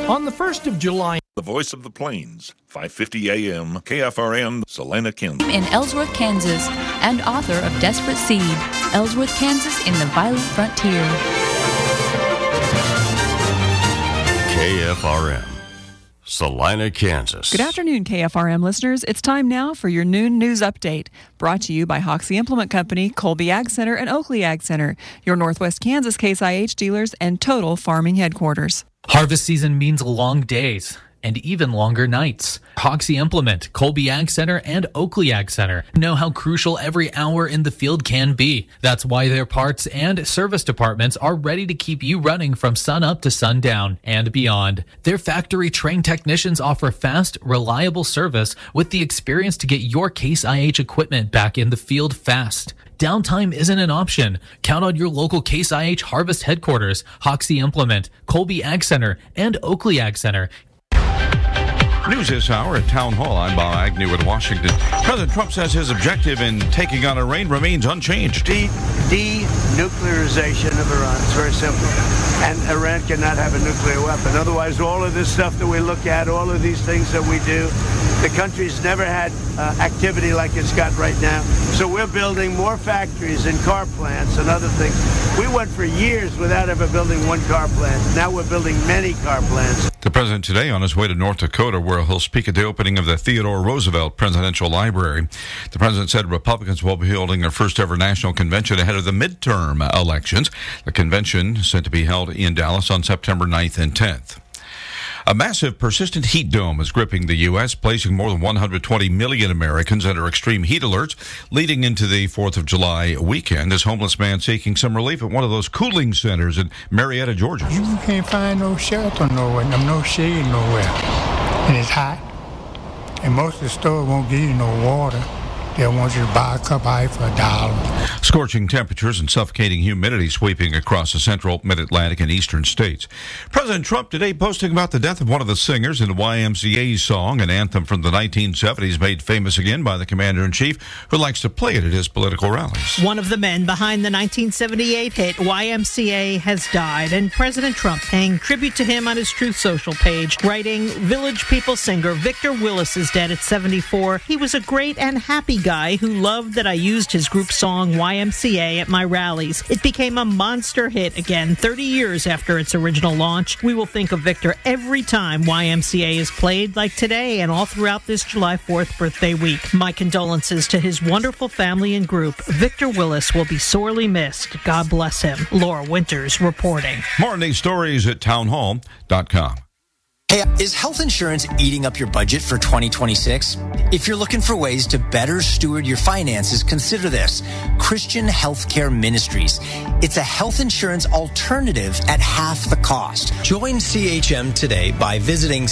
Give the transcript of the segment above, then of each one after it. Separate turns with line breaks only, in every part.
On the 1st of July,
The Voice of the Plains, 5:50 a.m., KFRN, Salina, Kansas.
In Ellsworth, Kansas, and author of Desperate Seed, Ellsworth, Kansas in the Violent Frontier.
KFRM, Salina, Kansas.
Good afternoon, KFRM listeners. It's time now for your noon news update. Brought to you by Hoxie Implement Company, Colby Ag Center, and Oakley Ag Center, your Northwest Kansas Case IH dealers and Total Farming headquarters.
Harvest season means long days and even longer nights. Hoxie Implement, Colby Ag Center, and Oakley Ag Center know how crucial every hour in the field can be. That's why their parts and service departments are ready to keep you running from sun up to sundown and beyond. Their factory-trained technicians offer fast, reliable service with the experience to get your Case IH equipment back in the field fast. Downtime isn't an option. Count on your local Case IH Harvest headquarters, Hoxie Implement, Colby Ag Center, and Oakley Ag Center.
News this hour at Town Hall. I'm Bob Agnew in Washington. President Trump says his objective in taking on Iran remains unchanged.
Denuclearization of Iran. It's very simple. And Iran cannot have a nuclear weapon. Otherwise, all of this stuff that we look at, all of these things that we do, the country's never had activity like it's got right now. So we're building more factories and car plants and other things. We went for years without ever building one car plant. Now we're building many car plants.
The president today on his way to North Dakota, where he'll speak at the opening of the Theodore Roosevelt Presidential Library. The president said Republicans will be holding their first ever national convention ahead of the midterm elections. The convention is set to be held in Dallas on September 9th and 10th. A massive persistent heat dome is gripping the U.S., placing more than 120 million Americans under extreme heat alerts leading into the 4th of July weekend. This homeless man seeking some relief at one of those cooling centers in Marietta, Georgia.
You can't find no shelter nowhere, no shade nowhere. And it's hot. And most of the stores won't give you no water. They want you to buy a cup of ice for $1.
Scorching temperatures and suffocating humidity sweeping across the central, mid-Atlantic, and eastern states. President Trump today posting about the death of one of the singers in the YMCA's song, an anthem from the 1970s made famous again by the commander-in-chief who likes to play it at his political rallies.
One of the men behind the 1978 hit YMCA has died, and President Trump paying tribute to him on his Truth Social page, writing, Village People singer Victor Willis is dead at 74. He was a great and happy guy who loved that I used his group song YMCA at my rallies. It became a monster hit again 30 years after its original launch. We will think of Victor every time YMCA is played, like today and all throughout this July 4th birthday week. My condolences to his wonderful family and group. Victor Willis will be sorely missed. God bless him. Laura Winters reporting.
More on these stories at townhall.com.
Hey, is health insurance eating up your budget for 2026? If you're looking for ways to better steward your finances, consider this. Christian Healthcare Ministries. It's a health insurance alternative at half the cost. Join CHM today by visiting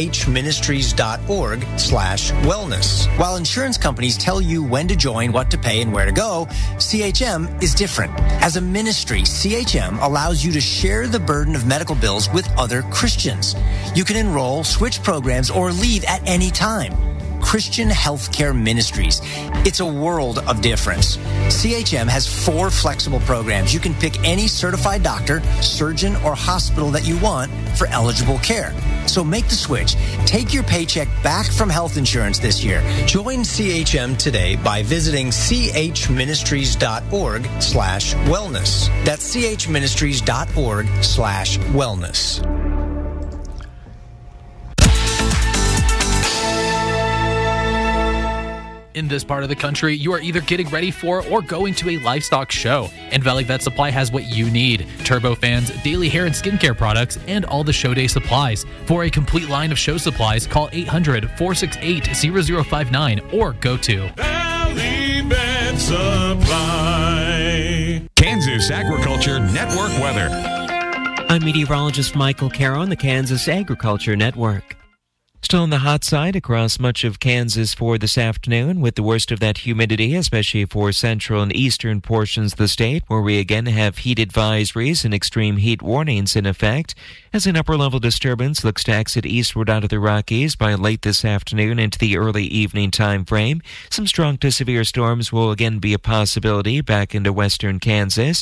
chministries.org/wellness. While insurance companies tell you when to join, what to pay, and where to go, CHM is different. As a ministry, CHM allows you to share the burden of medical bills with other Christians. You can enroll, switch programs, or leave at any time. Christian Healthcare Ministries. It's a world of difference. CHM has 4 flexible programs. You can pick any certified doctor, surgeon, or hospital that you want for eligible care. So make the switch. Take your paycheck back from health insurance this year. Join CHM today by visiting chministries.org/wellness. That's chministries.org/wellness.
In this part of the country, you are either getting ready for or going to a livestock show, and Valley Vet Supply has what you need: turbofans, daily hair and skincare products, and all the show day supplies. For a complete line of show supplies, call 800-468-0059 or go to
Valley Vet Supply. Kansas Agriculture Network weather.
I'm meteorologist Michael Caro on the Kansas Agriculture Network. Still on the hot side across much of Kansas for this afternoon, with the worst of that humidity, especially for central and eastern portions of the state, where we again have heat advisories and extreme heat warnings in effect, as an upper-level disturbance looks to exit eastward out of the Rockies by late this afternoon into the early evening time frame. Some strong to severe storms will again be a possibility back into western Kansas.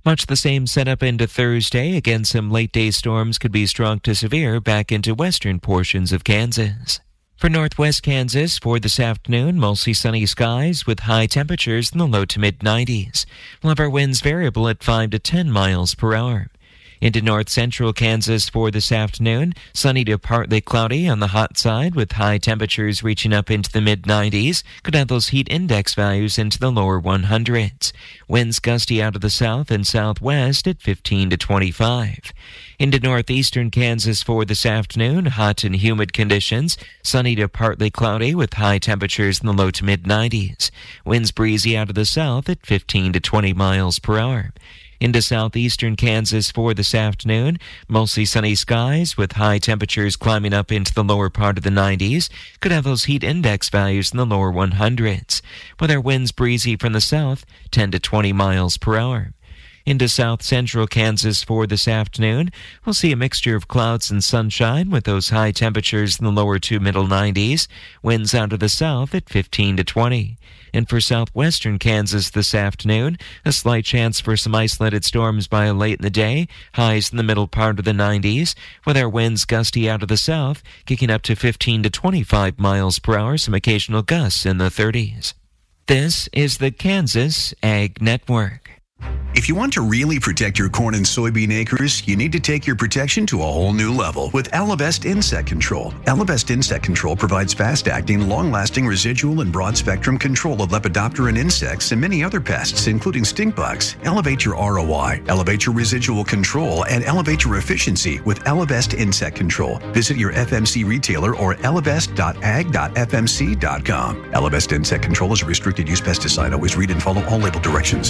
Much the same setup into Thursday. Again, some late-day storms could be strong to severe back into western portions of Kansas. For northwest Kansas, for this afternoon, mostly sunny skies with high temperatures in the low to mid-90s. We'll have our winds variable at 5 to 10 miles per hour. Into north central Kansas for this afternoon, sunny to partly cloudy on the hot side with high temperatures reaching up into the mid-90s. Could have those heat index values into the lower 100s. Winds gusty out of the south and southwest at 15 to 25. Into northeastern Kansas for this afternoon, hot and humid conditions. Sunny to partly cloudy with high temperatures in the low to mid-90s. Winds breezy out of the south at 15 to 20 miles per hour. Into southeastern Kansas for this afternoon, mostly sunny skies with high temperatures climbing up into the lower part of the 90s. Could have those heat index values in the lower 100s. With our winds breezy from the south, 10 to 20 miles per hour. Into south central Kansas for this afternoon, we'll see a mixture of clouds and sunshine with those high temperatures in the lower to middle 90s. Winds out of the south at 15 to 20. And for southwestern Kansas this afternoon, a slight chance for some isolated storms by late in the day, highs in the middle part of the 90s, with our winds gusty out of the south, kicking up to 15 to 25 miles per hour, some occasional gusts in the 30s. This is the Kansas Ag Network.
If you want to really protect your corn and soybean acres, you need to take your protection to a whole new level with Elevest Insect Control. Elevest Insect Control provides fast-acting, long-lasting residual and broad-spectrum control of Lepidopteran insects and many other pests, including stink bugs. Elevate your ROI, elevate your residual control, and elevate your efficiency with Elevest Insect Control. Visit your FMC retailer or elevest.ag.fmc.com. Elevest Insect Control is a restricted-use pesticide. Always read and follow all label directions.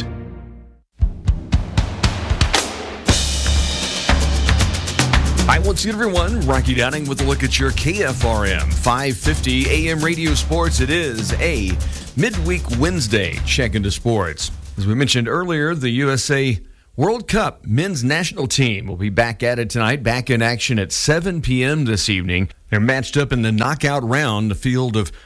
Hi, what's good, everyone? Rocky Downing with a look at your KFRM 550 AM radio sports. It is a midweek Wednesday check into sports. As we mentioned earlier, the USA World Cup men's national team will be back at it tonight, back in action at 7 p.m. this evening. They're matched up in the knockout round, the field of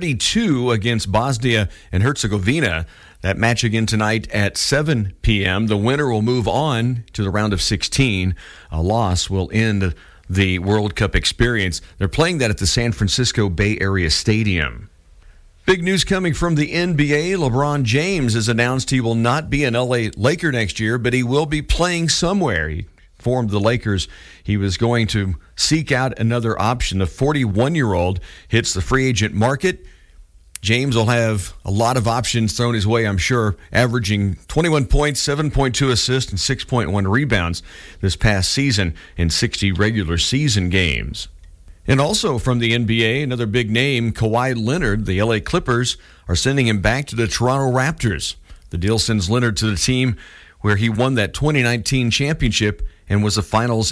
32 against Bosnia and Herzegovina. That match again tonight at 7 p.m. The winner will move on to the round of 16. A loss will end the World Cup experience. They're playing that at the San Francisco Bay Area Stadium. Big news coming from the NBA. LeBron James has announced he will not be an LA Laker next year, but he will be playing somewhere. He informed the Lakers he was going to seek out another option. The 41-year-old hits the free agent market. James will have a lot of options thrown his way, I'm sure, averaging 21 points, 7.2 assists, and 6.1 rebounds this past season in 60 regular season games. And also from the NBA, another big name, Kawhi Leonard. The LA Clippers are sending him back to the Toronto Raptors. The deal sends Leonard to the team where he won that 2019 championship and was the finals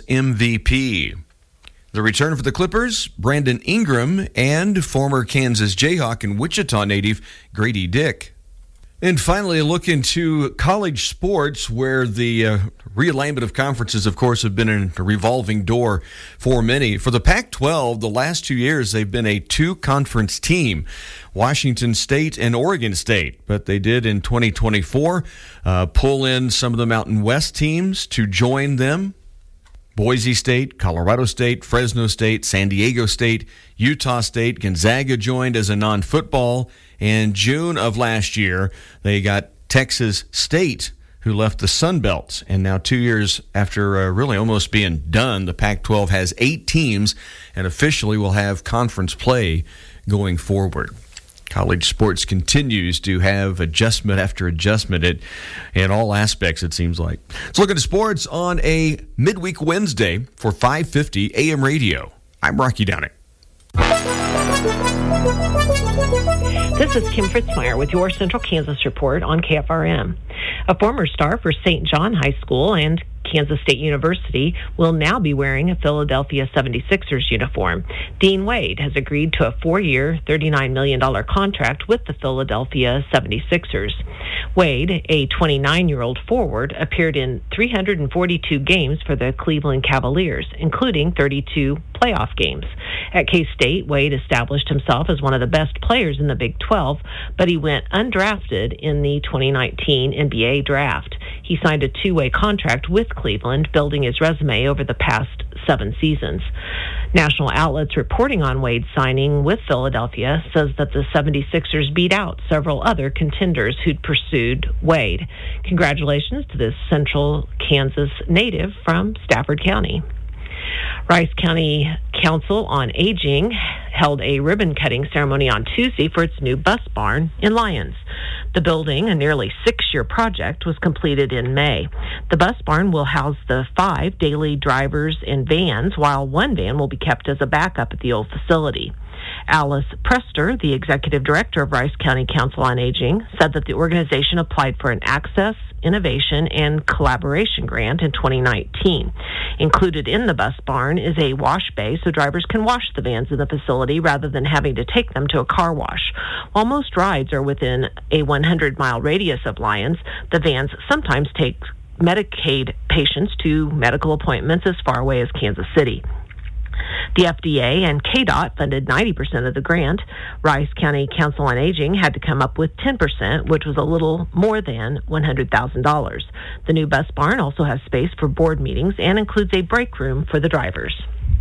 MVP. The return for the Clippers, Brandon Ingram, and former Kansas Jayhawk and Wichita native Grady Dick. And finally, a look into college sports, where the realignment of conferences, of course, have been a revolving door for many. For the Pac-12, the last 2 years, they've been a two-conference team, Washington State and Oregon State. But they did in 2024 pull in some of the Mountain West teams to join them. Boise State, Colorado State, Fresno State, San Diego State, Utah State, Gonzaga joined as a non-football. In June of last year, they got Texas State, who left the Sun Belt. And now 2 years after really almost being done, the Pac-12 has 8 teams and officially will have conference play going forward. College sports continues to have adjustment after adjustment in all aspects, it seems like. Let's look at the sports on a midweek Wednesday for 550 AM radio. I'm Rocky Downing.
This is Kim Fritzmeyer with your Central Kansas Report on KFRM. A former star for St. John High School and Kansas State University will now be wearing a Philadelphia 76ers uniform. Dean Wade has agreed to a 4-year, $39 million contract with the Philadelphia 76ers. Wade, a 29-year-old forward, appeared in 342 games for the Cleveland Cavaliers, including 32 playoff games. At K-State, Wade established himself as one of the best players in the Big 12, but he went undrafted in the 2019 NBA draft. He signed a 2-way contract with Cleveland, building his resume over the past 7 seasons. National outlets reporting on Wade's signing with Philadelphia says that the 76ers beat out several other contenders who'd pursued Wade. Congratulations to this Central Kansas native from Stafford County. Rice County Council on Aging held a ribbon-cutting ceremony on Tuesday for its new bus barn in Lyons. The building, a nearly 6-year project, was completed in May. The bus barn will house the 5 daily drivers and vans, while 1 van will be kept as a backup at the old facility. Alice Prester, the executive director of Rice County Council on Aging, said that the organization applied for an Access, Innovation, and Collaboration grant in 2019. Included in the bus barn is a wash bay so drivers can wash the vans in the facility rather than having to take them to a car wash. While most rides are within a 100-mile radius of Lyons, the vans sometimes take Medicaid patients to medical appointments as far away as Kansas City. The FDA and KDOT funded 90% of the grant. Rice County Council on Aging had to come up with 10%, which was a little more than $100,000. The new bus barn also has space for board meetings and includes a break room for the drivers.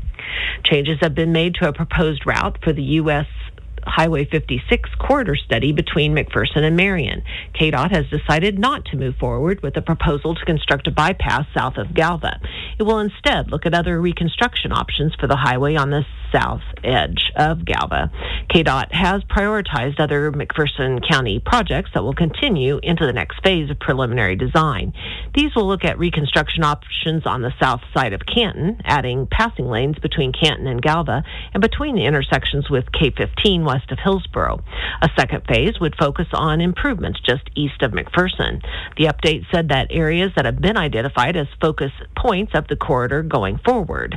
Changes have been made to a proposed route for the U.S. Highway 56 corridor study between McPherson and Marion. KDOT has decided not to move forward with a proposal to construct a bypass south of Galva. It will instead look at other reconstruction options for the highway on the south edge of Galva. KDOT has prioritized other McPherson County projects that will continue into the next phase of preliminary design. These will look at reconstruction options on the south side of Canton, adding passing lanes between Canton and Galva and between the intersections with K-15 west of Hillsboro. A second phase would focus on improvements just east of McPherson. The update said that areas that have been identified as focus points of the corridor going forward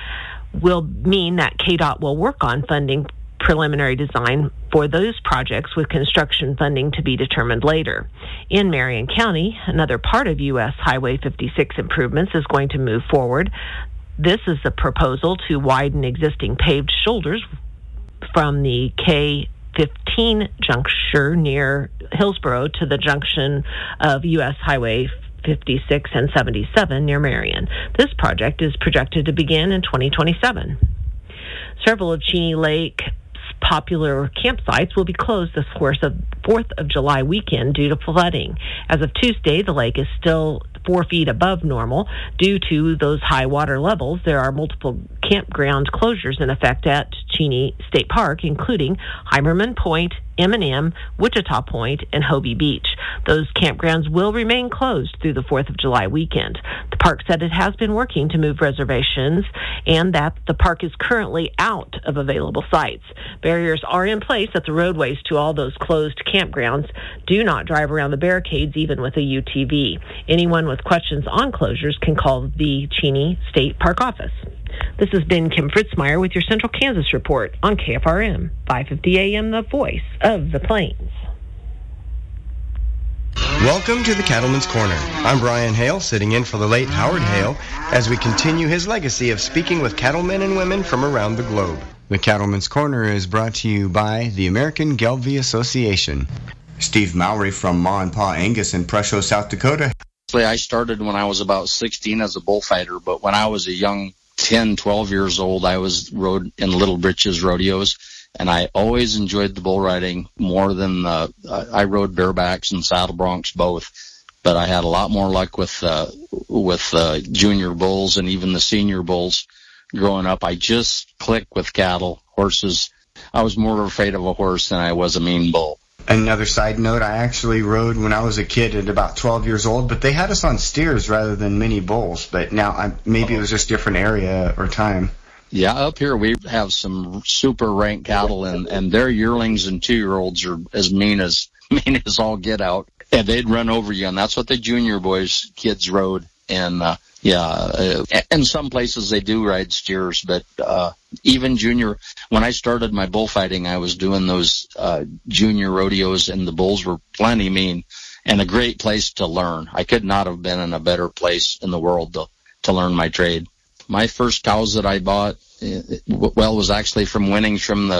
will mean that KDOT will work on funding preliminary design for those projects with construction funding to be determined later. In Marion County, another part of U.S. Highway 56 improvements is going to move forward. This is a proposal to widen existing paved shoulders from the K-15 juncture near Hillsboro to the junction of U.S. Highway 56 and 77 near Marion. This project is projected to begin in 2027. Several of Cheney Lake's popular campsites will be closed this 4th of July weekend due to flooding. As of Tuesday, the lake is still 4 feet above normal. Due to those high water levels, there are multiple campground closures in effect at Cheney State Park, including Heimerman Point, M&M, Wichita Point, and Hobie Beach. Those campgrounds will remain closed through the 4th of July weekend. The park said it has been working to move reservations and that the park is currently out of available sites. Barriers are in place at the roadways to all those closed campgrounds. Do not drive around the barricades even with a UTV. Anyone with questions on closures can call the Cheney State Park office. This has been Kim Fritzmeyer with your Central Kansas Report on KFRM, 550 AM, the voice of the Plains.
Welcome to the Cattleman's Corner. I'm Brian Hale, sitting in for the late Howard Hale, as we continue his legacy of speaking with cattlemen and women from around the globe. The Cattleman's Corner is brought to you by the American Gelbvieh Association. Steve Mowry from Ma and Pa Angus in Presho, South Dakota.
I started when I was about 16 as a bullfighter, but when I was a young 10, 12 years old, I rode in Little Britches rodeos, and I always enjoyed the bull riding more than I rode barebacks and saddle broncs both, but I had a lot more luck with junior bulls and even the senior bulls growing up. I just clicked with cattle. Horses, I was more afraid of a horse than I was a mean bull.
Another side note, I actually rode when I was a kid at about 12 years old, but they had us on steers rather than mini bulls. But now maybe it was just different area or time.
Yeah, up here we have some super rank cattle, and their yearlings and 2-year-olds are as mean as all get out. And they'd run over you, and that's what the junior boys kids rode. And in some places they do ride steers, but even junior, when I started my bullfighting, I was doing those junior rodeos, and the bulls were plenty mean and a great place to learn. I could not have been in a better place in the world to learn my trade. My first cows that I bought, was actually from winnings from the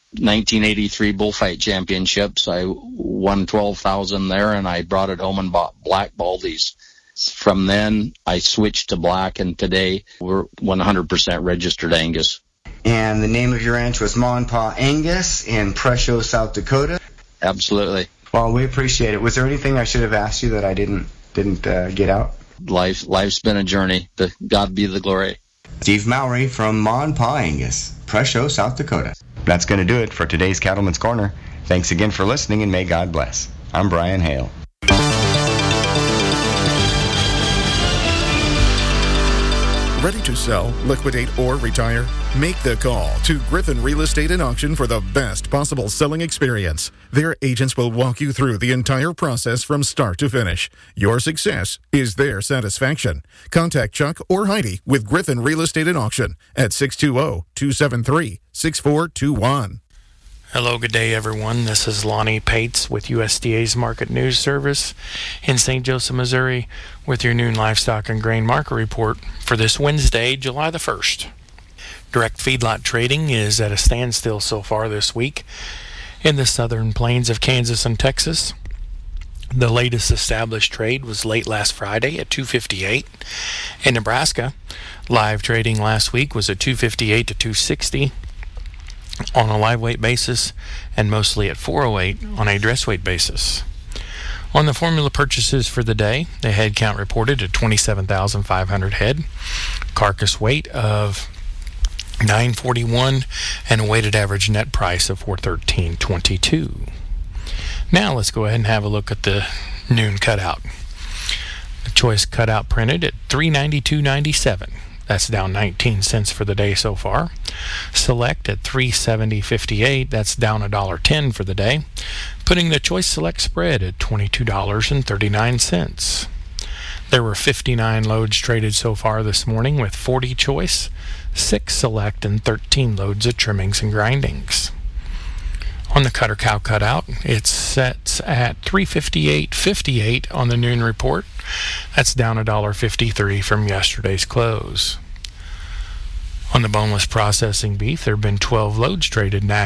1983 Bullfight Championships. I won $12,000 there, and I brought it home and bought black Baldies. From then, I switched to black, and today we're 100% registered Angus.
And the name of your ranch was Ma and Pa Angus in Presho, South Dakota?
Absolutely.
Well, we appreciate it. Was there anything I should have asked you that I didn't get out?
Life's been a journey. To God be the glory.
Steve Mowry from Ma and Pa Angus, Presho, South Dakota. That's going to do it for today's Cattleman's Corner. Thanks again for listening, and may God bless. I'm Brian Hale.
Ready to sell, liquidate, or retire? Make the call to Griffin Real Estate and Auction for the best possible selling experience. Their agents will walk you through the entire process from start to finish. Your success is their satisfaction. Contact Chuck or Heidi with Griffin Real Estate and Auction at 620-273-6421.
Hello, good day, everyone. This is Lonnie Pates with USDA's Market News Service in St. Joseph, Missouri, with your noon livestock and grain market report for this Wednesday, July the 1st. Direct feedlot trading is at a standstill so far this week in the southern plains of Kansas and Texas. The latest established trade was late last Friday at $2.58. In Nebraska, live trading last week was at $2.58 to $2.60. on a live weight basis, and mostly at $4.08 on a dress weight basis. On the formula purchases for the day, the head count reported at 27,500 head, carcass weight of 941, and a weighted average net price of $413.22. Now let's go ahead and have a look at the noon cutout. The choice cutout printed at $392.97. That's down 19 cents for the day so far. Select at $370.58. That's down $1.10 for the day, putting the choice select spread at $22.39. There were 59 loads traded so far this morning, with 40 choice, 6 select, and 13 loads of trimmings and grindings. On the cutter cow cutout, it sets at $358.58 on the noon report. That's down $1.53 from yesterday's close. On the boneless processing beef, there have been 12 loads traded nationally.